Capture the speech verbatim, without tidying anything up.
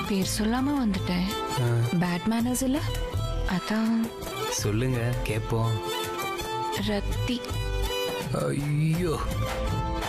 பேர் சொல்லாம வந்துட்டேன். பேட் மேனர்ஸ் இல்ல, அதான். சொல்லுங்க கேப்போம். ரத்தி. ஐயோ